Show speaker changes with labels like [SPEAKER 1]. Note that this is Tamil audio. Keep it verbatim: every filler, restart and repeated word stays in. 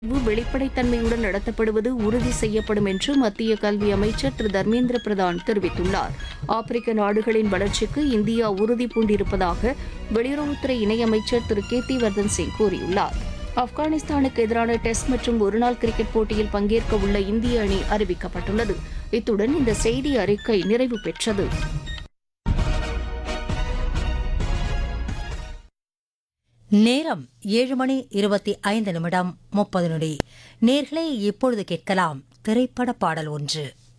[SPEAKER 1] வெளிப்படைத்தன்மையுடன் நடத்தப்படுவது உறுதி செய்யப்படும் என்று மத்திய கல்வி அமைச்சர் திரு தர்மேந்திர பிரதான் தெரிவித்துள்ளார். ஆப்பிரிக்க நாடுகளின் வளர்ச்சிக்கு இந்தியா உறுதி பூண்டிருப்பதாக வெளியுறவுத்துறை இணையமைச்சர் திரு கீர்த்திவர்தன் சிங் கூறியுள்ளார். ஆப்கானிஸ்தானுக்கு எதிரான டெஸ்ட் மற்றும் ஒருநாள் கிரிக்கெட் போட்டியில் பங்கேற்க உள்ள இந்திய அணி அறிவிக்கப்பட்டுள்ளது. இத்துடன் இந்த செய்தி அறிக்கை நிறைவு பெற்றது.
[SPEAKER 2] நேரம் ஏழு மணி இருபத்தி ஐந்து நிமிடம் முப்பது நொடி. நேர்களே இப்பொழுது கேட்கலாம் திரைப்பட பாடல் ஒன்று.